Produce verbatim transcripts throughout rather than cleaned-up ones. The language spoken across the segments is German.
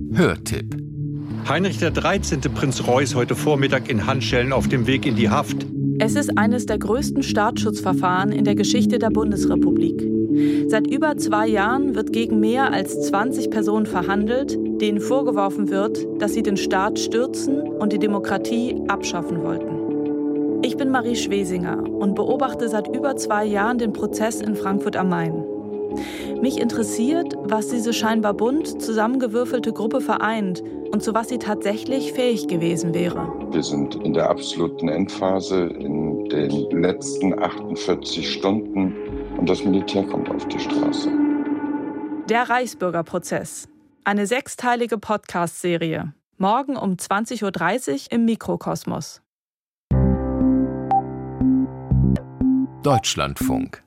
Hörtipp. Heinrich der dreizehnte. Prinz Reuß heute Vormittag in Handschellen auf dem Weg in die Haft. Es ist eines der größten Staatsschutzverfahren in der Geschichte der Bundesrepublik. Seit über zwei Jahren wird gegen mehr als zwanzig Personen verhandelt, denen vorgeworfen wird, dass sie den Staat stürzen und die Demokratie abschaffen wollten. Ich bin Marie Schwesinger und beobachte seit über zwei Jahren den Prozess in Frankfurt am Main. Mich interessiert, was diese scheinbar bunt zusammengewürfelte Gruppe vereint und zu was sie tatsächlich fähig gewesen wäre. Wir sind in der absoluten Endphase, in den letzten achtundvierzig Stunden und das Militär kommt auf die Straße. Der Reichsbürgerprozess. Eine sechsteilige Podcast-Serie. Morgen um zwanzig Uhr dreißig im Mikrokosmos. Deutschlandfunk.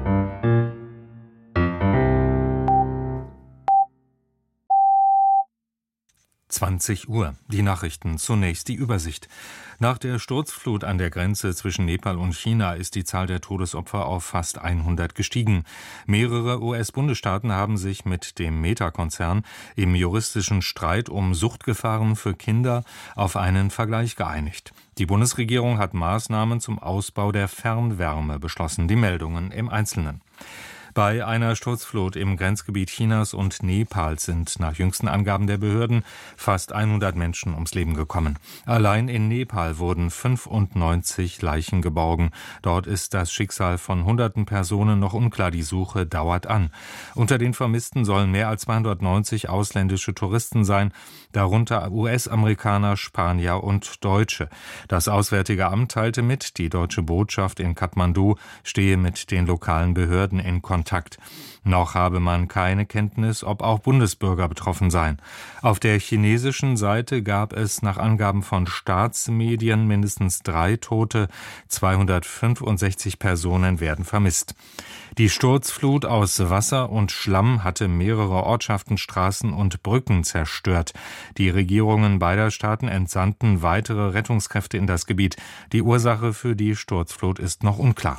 zwanzig Uhr. Die Nachrichten. Zunächst die Übersicht. Nach der Sturzflut an der Grenze zwischen Nepal und China ist die Zahl der Todesopfer auf fast hundert gestiegen. Mehrere U S-Bundesstaaten haben sich mit dem Meta-Konzern im juristischen Streit um Suchtgefahren für Kinder auf einen Vergleich geeinigt. Die Bundesregierung hat Maßnahmen zum Ausbau der Fernwärme beschlossen. Die Meldungen im Einzelnen. Bei einer Sturzflut im Grenzgebiet Chinas und Nepals sind nach jüngsten Angaben der Behörden fast hundert Menschen ums Leben gekommen. Allein in Nepal wurden fünfundneunzig Leichen geborgen. Dort ist das Schicksal von hunderten Personen noch unklar. Die Suche dauert an. Unter den Vermissten sollen mehr als zweihundertneunzig ausländische Touristen sein, darunter U S-Amerikaner, Spanier und Deutsche. Das Auswärtige Amt teilte mit, die deutsche Botschaft in Kathmandu stehe mit den lokalen Behörden in Kontakt. Kontakt. Noch habe man keine Kenntnis, ob auch Bundesbürger betroffen seien. Auf der chinesischen Seite gab es nach Angaben von Staatsmedien mindestens drei Tote, zweihundertfünfundsechzig Personen werden vermisst. Die Sturzflut aus Wasser und Schlamm hatte mehrere Ortschaften, Straßen und Brücken zerstört. Die Regierungen beider Staaten entsandten weitere Rettungskräfte in das Gebiet. Die Ursache für die Sturzflut ist noch unklar.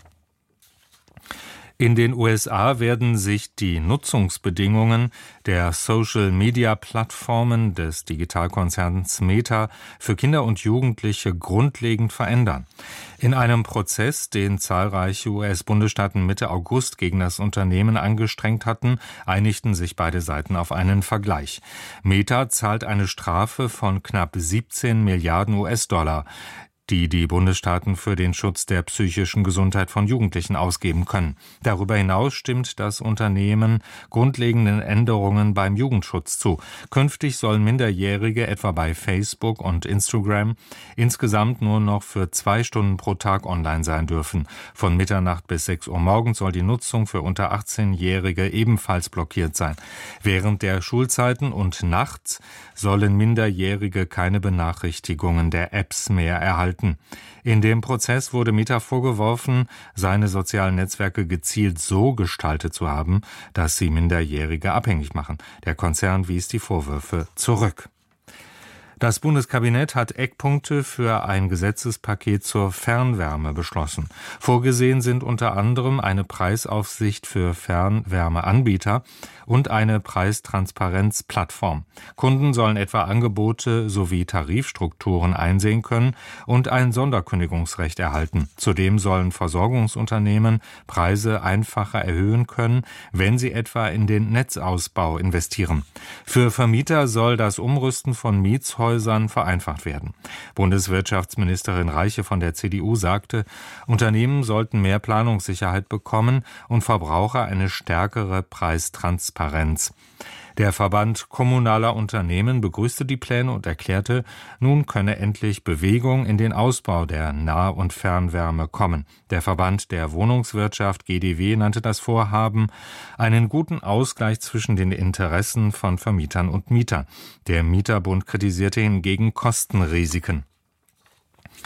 In den U S A werden sich die Nutzungsbedingungen der Social-Media-Plattformen des Digitalkonzerns Meta für Kinder und Jugendliche grundlegend verändern. In einem Prozess, den zahlreiche U S-Bundesstaaten Mitte August gegen das Unternehmen angestrengt hatten, einigten sich beide Seiten auf einen Vergleich. Meta zahlt eine Strafe von knapp siebzehn Milliarden U S-Dollar. Die die Bundesstaaten für den Schutz der psychischen Gesundheit von Jugendlichen ausgeben können. Darüber hinaus stimmt das Unternehmen grundlegenden Änderungen beim Jugendschutz zu. Künftig sollen Minderjährige etwa bei Facebook und Instagram insgesamt nur noch für zwei Stunden pro Tag online sein dürfen. Von Mitternacht bis sechs Uhr morgens soll die Nutzung für unter achtzehnjährige ebenfalls blockiert sein. Während der Schulzeiten und nachts sollen Minderjährige keine Benachrichtigungen der Apps mehr erhalten. In dem Prozess wurde Meta vorgeworfen, seine sozialen Netzwerke gezielt so gestaltet zu haben, dass sie Minderjährige abhängig machen. Der Konzern wies die Vorwürfe zurück. Das Bundeskabinett hat Eckpunkte für ein Gesetzespaket zur Fernwärme beschlossen. Vorgesehen sind unter anderem eine Preisaufsicht für Fernwärmeanbieter und eine Preistransparenzplattform. Kunden sollen etwa Angebote sowie Tarifstrukturen einsehen können und ein Sonderkündigungsrecht erhalten. Zudem sollen Versorgungsunternehmen Preise einfacher erhöhen können, wenn sie etwa in den Netzausbau investieren. Für Vermieter soll das Umrüsten von Mietshäusern vereinfacht werden. Bundeswirtschaftsministerin Reiche von der C D U sagte, Unternehmen sollten mehr Planungssicherheit bekommen und Verbraucher eine stärkere Preistransparenz. Der Verband kommunaler Unternehmen begrüßte die Pläne und erklärte, nun könne endlich Bewegung in den Ausbau der Nah- und Fernwärme kommen. Der Verband der Wohnungswirtschaft G D W nannte das Vorhaben einen guten Ausgleich zwischen den Interessen von Vermietern und Mietern. Der Mieterbund kritisierte hingegen Kostenrisiken.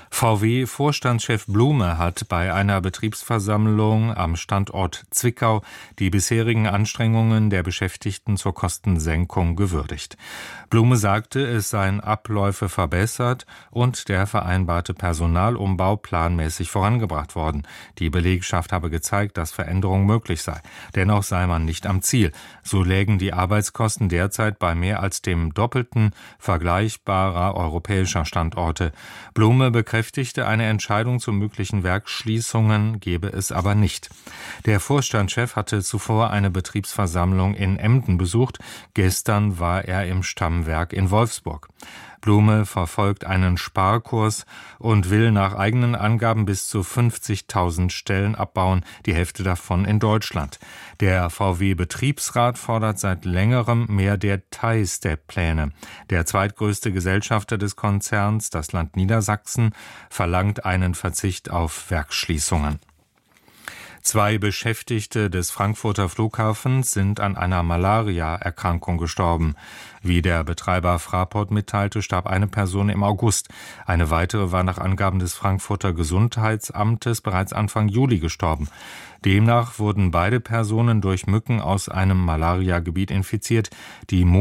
V W-Vorstandschef Blume hat bei einer Betriebsversammlung am Standort Zwickau die bisherigen Anstrengungen der Beschäftigten zur Kostensenkung gewürdigt. Blume sagte, es seien Abläufe verbessert und der vereinbarte Personalumbau planmäßig vorangebracht worden. Die Belegschaft habe gezeigt, dass Veränderung möglich sei. Dennoch sei man nicht am Ziel. So lägen die Arbeitskosten derzeit bei mehr als dem Doppelten vergleichbarer europäischer Standorte. Blume bekräftigte, eine Entscheidung zu möglichen Werksschließungen gebe es aber nicht. Der Vorstandschef hatte zuvor eine Betriebsversammlung in Emden besucht. Gestern war er im Stammwerk in Wolfsburg. Blume verfolgt einen Sparkurs und will nach eigenen Angaben bis zu fünfzigtausend Stellen abbauen, die Hälfte davon in Deutschland. Der V W-Betriebsrat fordert seit längerem mehr Details der Pläne. Der zweitgrößte Gesellschafter des Konzerns, das Land Niedersachsen, verlangt einen Verzicht auf Werksschließungen. Zwei Beschäftigte des Frankfurter Flughafens sind an einer Malaria-Erkrankung gestorben. Wie der Betreiber Fraport mitteilte, starb eine Person im August. Eine weitere war nach Angaben des Frankfurter Gesundheitsamtes bereits Anfang Juli gestorben. Demnach wurden beide Personen durch Mücken aus einem Malaria-Gebiet infiziert. Die